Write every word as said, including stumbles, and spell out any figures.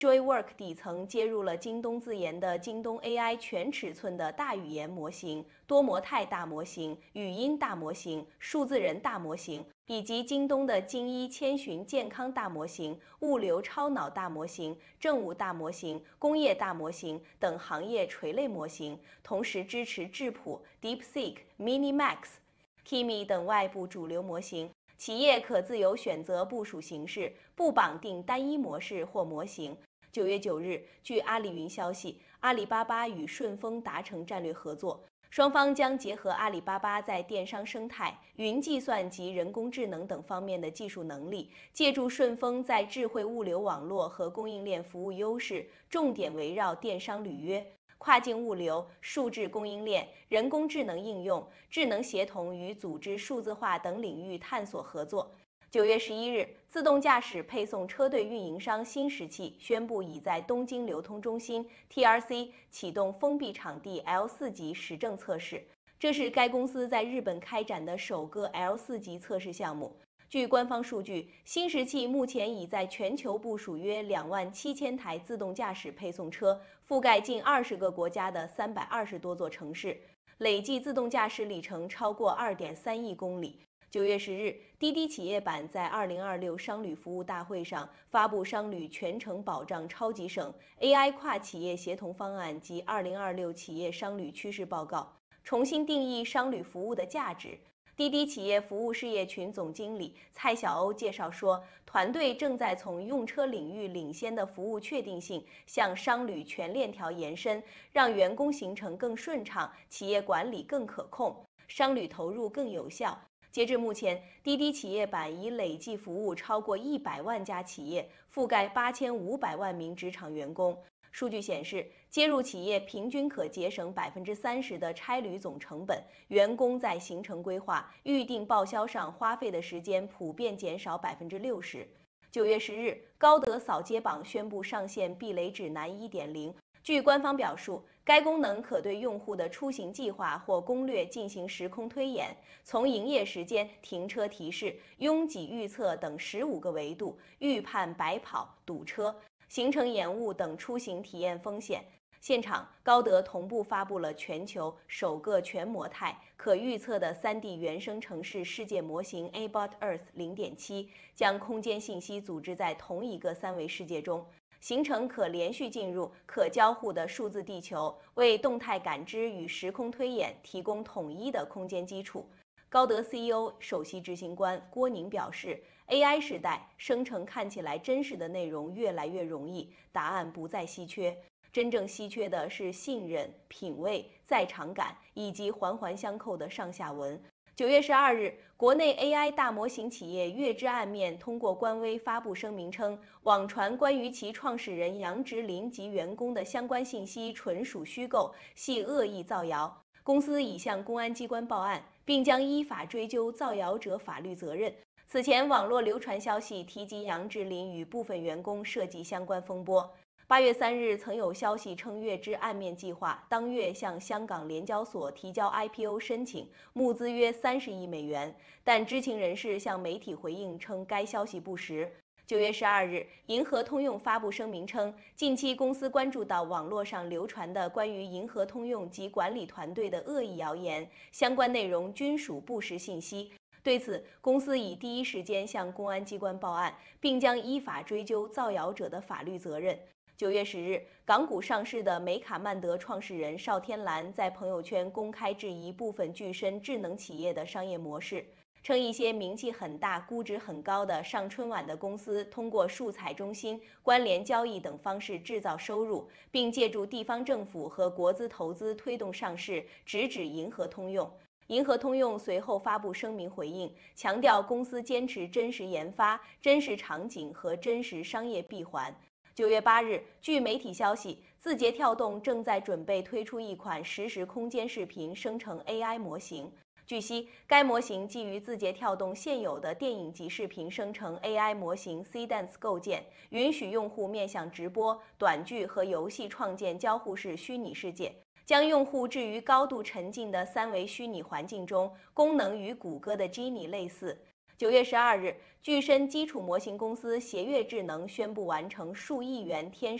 Joywork 底层接入了京东自研的京东 A I 全尺寸的大语言模型、多模态大模型、语音大模型、数字人大模型，以及京东的精一千寻健康大模型、物流超脑大模型、政务大模型、工业大模型等行业垂类模型，同时支持智谱、DeepSeek、Minimax、Kimi 等外部主流模型。企业可自由选择部署形式，不绑定单一模式或模型。九月九日，据阿里云消息，阿里巴巴与顺丰达成战略合作，双方将结合阿里巴巴在电商生态、云计算及人工智能等方面的技术能力，借助顺丰在智慧物流网络和供应链服务优势，重点围绕电商履约、跨境物流、数字供应链、人工智能应用、智能协同与组织数字化等领域探索合作。九月十一日，自动驾驶配送车队运营商新石器宣布，已在东京流通中心 T R C 启动封闭场地 L 四 级实证测试，这是该公司在日本开展的首个 L 四 级测试项目。据官方数据，新石器目前已在全球部署约两万七千台自动驾驶配送车，覆盖近二十个国家的三百二十多座城市，累计自动驾驶里程超过二点三亿公里。九月十日，滴滴企业版在二零二六商旅服务大会上发布商旅全程保障超级省 A I 跨企业协同方案及二零二六企业商旅趋势报告，重新定义商旅服务的价值。滴滴企业服务事业群总经理蔡小欧介绍说，团队正在从用车领域领先的服务确定性向商旅全链条延伸，让员工行程更顺畅，企业管理更可控，商旅投入更有效。截至目前，滴滴企业版已累计服务超过一百万家企业，覆盖八千五百万名职场员工。数据显示，接入企业平均可节省百分之三十的差旅总成本，员工在行程规划、预订报销上花费的时间普遍减少百分之六十。九月十日，高德扫街榜宣布上线避雷指南 一点零。据官方表述，该功能可对用户的出行计划或攻略进行时空推演，从营业时间、停车提示、拥挤预测等十五个维度预判白跑、堵车、行程延误等出行体验风险。现场，高德同步发布了全球首个全模态、可预测的 三 D 原生城市世界模型 Abot Earth 零点七，将空间信息组织在同一个三维世界中。行程可连续进入可交互的数字地球，为动态感知与时空推演提供统一的空间基础。高德 C E O 首席执行官郭宁表示 ，A I 时代生成看起来真实的内容越来越容易，答案不再稀缺，真正稀缺的是信任、品味、在场感以及环环相扣的上下文。九月十二日，国内 A I 大模型企业月之暗面通过官微发布声明称，网传关于其创始人杨植林及员工的相关信息纯属虚构，系恶意造谣。公司已向公安机关报案，并将依法追究造谣者法律责任。此前，网络流传消息提及杨植林与部分员工涉及相关风波。八月三日，曾有消息称月之暗面计划当月向香港联交所提交 I P O 申请，募资约三十亿美元，但知情人士向媒体回应称该消息不实。九月十二日，银河通用发布声明称，近期公司关注到网络上流传的关于银河通用及管理团队的恶意谣言，相关内容均属不实信息。对此，公司已第一时间向公安机关报案，并将依法追究造谣者的法律责任。九月十日，港股上市的美卡曼德创始人邵天蓝在朋友圈公开质疑部分具身智能企业的商业模式，称一些名气很大、估值很高的上春晚的公司通过数彩中心、关联交易等方式制造收入，并借助地方政府和国资投资推动上市，直指银河通用。银河通用随后发布声明回应，强调公司坚持真实研发、真实场景和真实商业闭环。九月八日，据媒体消息，字节跳动正在准备推出一款实时空间视频生成 A I 模型。据悉，该模型基于字节跳动现有的电影级视频生成 A I 模型 C-Dance 构建，允许用户面向直播、短剧和游戏创建交互式虚拟世界，将用户置于高度沉浸的三维虚拟环境中，功能与谷歌的 Genie 类似。 九月十二日，巨深基础模型公司协悦智能宣布完成数亿元天